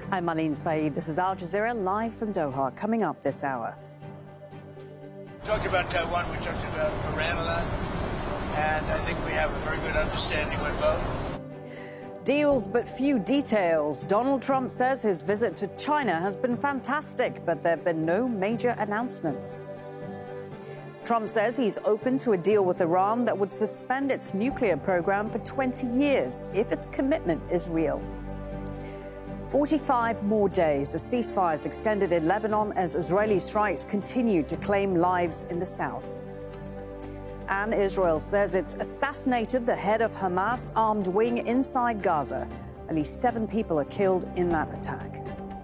I'm Marlene Saeed. This is Al Jazeera live from Doha. Coming up this hour. We talked about Taiwan, we talked about Iran a lot, and I think we have a very good understanding with both. Deals but few details. Donald Trump says his visit to China has been fantastic, but there have been no major announcements. Trump says he's open to a deal with Iran that would suspend its nuclear program for 20 years if its commitment is real. 45 more days. A ceasefire is extended in Lebanon as Israeli strikes continue to claim lives in the south. And Israel says it's assassinated the head of Hamas armed wing inside Gaza. At least 7 people are killed in that attack.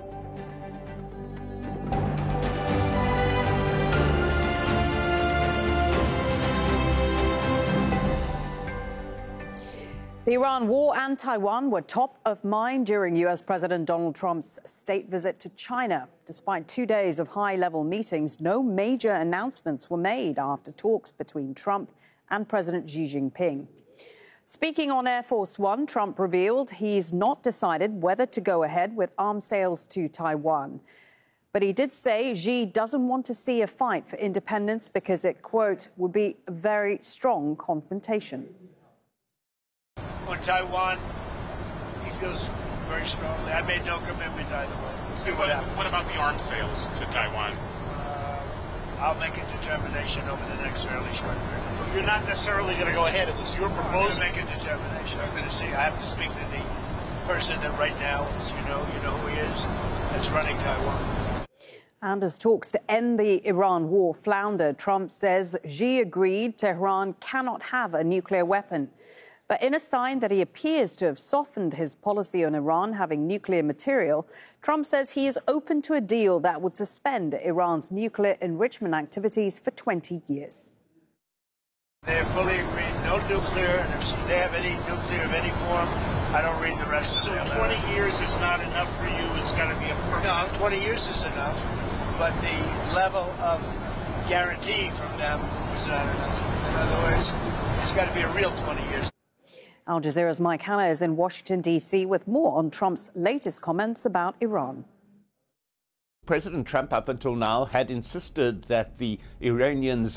The Iran war and Taiwan were top of mind during U.S. President Donald Trump's state visit to China. Despite 2 days of high-level meetings, no major announcements were made after talks between Trump and President Xi Jinping. Speaking on Air Force One, Trump revealed he's not decided whether to go ahead with arms sales to Taiwan. But he did say Xi doesn't want to see a fight for independence because it, quote, would be a very strong confrontation. On Taiwan, he feels very strongly. I made no commitment either way. We'll see what happens. What about the arms sales to Taiwan? I'll make a determination over the next fairly short period. You're not necessarily going to go ahead. It was your proposal. I'm going to make a determination. I'm going to see. I have to speak to the person that right now, as you know who he is, that's running Taiwan. And as talks to end the Iran war flounder, Trump says Xi agreed Tehran cannot have a nuclear weapon. But in a sign that he appears to have softened his policy on Iran having nuclear material, Trump says he is open to a deal that would suspend Iran's nuclear enrichment activities for 20 years. They have fully agreed, no nuclear, and if they have any nuclear of any form, I don't read the rest of the letter. 20 years is not enough for you. It's got to be a permanent. No, 20 years is enough, but the level of guarantee from them is not enough. In other words, it's got to be a real 20 years. Al Jazeera's Mike Hanna is in Washington, D.C. with more on Trump's latest comments about Iran. President Trump, up until now, had insisted that the Iranians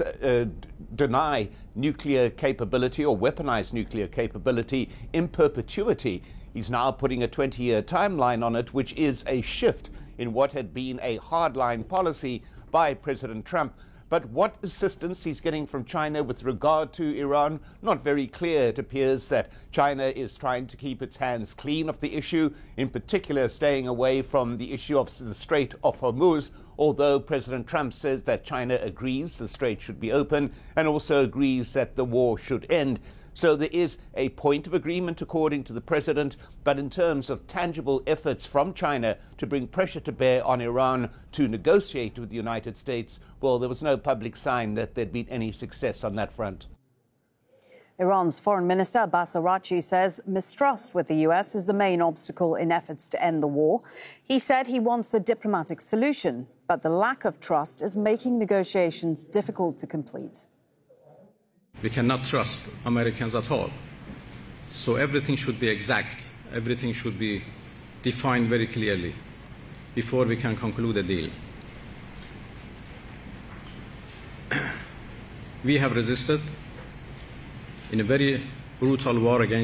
deny nuclear capability or weaponized nuclear capability in perpetuity. He's now putting a 20-year timeline on it, which is a shift in what had been a hardline policy by President Trump. But what assistance he's getting from China with regard to Iran, not very clear. It appears that China is trying to keep its hands clean of the issue, in particular staying away from the issue of the Strait of Hormuz, although President Trump says that China agrees the strait should be open and also agrees that the war should end. So there is a point of agreement, according to the president, but in terms of tangible efforts from China to bring pressure to bear on Iran to negotiate with the United States, well, there was no public sign that there'd been any success on that front. Iran's Foreign Minister Abbas Araghchi says mistrust with the U.S. is the main obstacle in efforts to end the war. He said he wants a diplomatic solution, but the lack of trust is making negotiations difficult to complete. We cannot trust Americans at all. So everything should be exact. Everything should be defined very clearly before we can conclude a deal. We have resisted in a very brutal war against